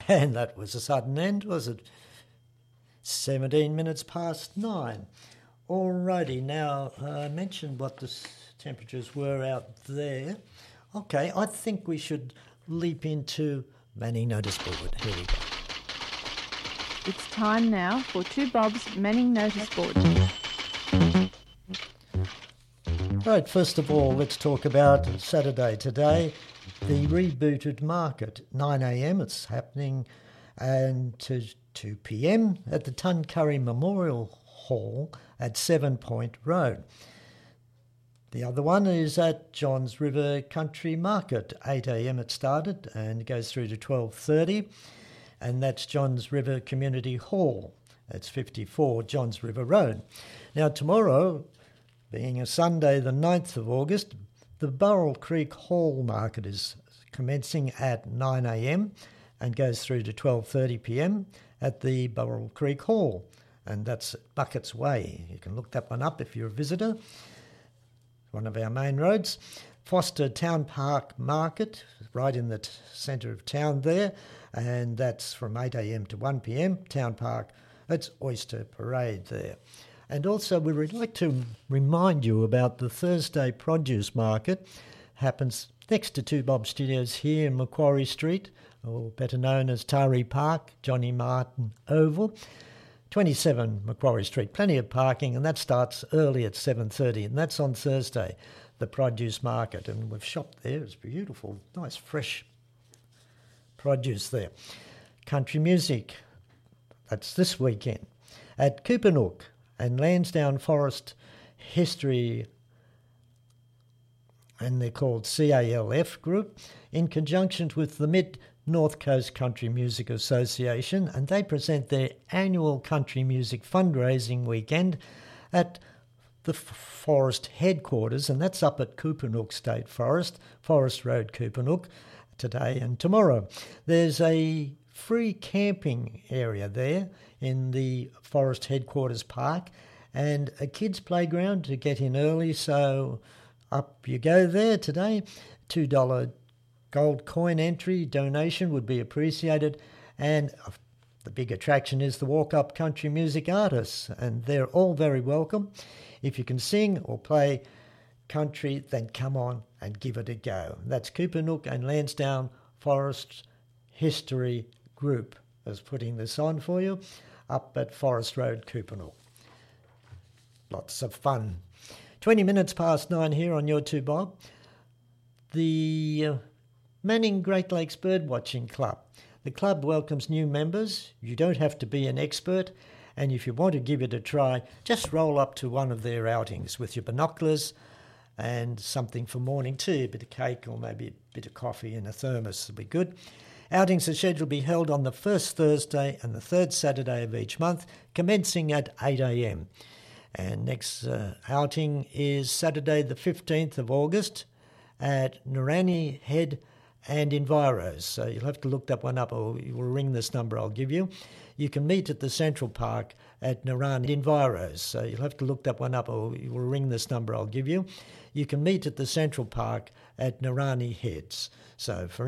And that was a sudden end, was it? 17 minutes past 9. Alrighty, now I mentioned what the temperatures were out there. Okay, I think we should leap into Manning Notice Board. Here we go. It's time now for 2 Bob's Manning Notice Board. Right, first of all, let's talk about Saturday today, the rebooted market. 9 a.m. it's happening, and to 2 p.m. at the Tuncurry Memorial Hall at 7 Point Road. The other one is at Johns River Country Market. 8 a.m. it started and goes through to 12:30, and that's Johns River Community Hall. That's 54 Johns River Road. Now tomorrow, being a Sunday the 9th of August, the Burrell Creek Hall Market is commencing at 9 a.m. and goes through to 12:30 p.m. at the Burrell Creek Hall, and that's at Buckets Way. You can look that one up if you're a visitor. One of our main roads. Foster Town Park Market, right in the centre of town there, and that's from 8 a.m. to 1 p.m. Town Park, that's Oyster Parade there. And also we would like to remind you about the Thursday Produce Market. Happens next to 2 Bob Studios here in Macquarie Street, or better known as Tari Park, Johnny Martin Oval. 27 Macquarie Street, plenty of parking, and that starts early at 7:30, and that's on Thursday, the produce market, and we've shopped there. It's beautiful, nice fresh produce there. Country music, that's this weekend at Coopanook and Lansdowne Forest History, and they're called CALF Group, in conjunction with the Mid-North Coast Country Music Association, and they present their annual country music fundraising weekend at the forest headquarters, and that's up at Coopanook State Forest, Forest Road, Coopanook, today and tomorrow. There's a free camping area there in the forest headquarters park, and a kids' playground to get in early, so up you go there today. $2 gold coin entry donation would be appreciated, and the big attraction is the walk-up country music artists, and they're all very welcome. If you can sing or play country, then come on and give it a go. That's Coopanook and Lansdowne Forest History Group is putting this on for you up at Forest Road, Coopanook. Lots of fun. 20 minutes past 9 here on Your 2 Bob. The Manning Great Lakes Birdwatching Club. The club welcomes new members. You don't have to be an expert, and if you want to give it a try, just roll up to one of their outings with your binoculars and something for morning tea, a bit of cake or maybe a bit of coffee in a thermos would be good. Outings are scheduled to be held on the first Thursday and the third Saturday of each month, commencing at 8 a.m. And next outing is Saturday the 15th of August at Narani Head and Enviros. So you'll have to look that one up, or you will ring this number I'll give you. You can meet at the Central Park at Narani Enviros. So you'll have to look that one up, or you will ring this number I'll give you. You can meet at the Central Park at Narani Heads. So for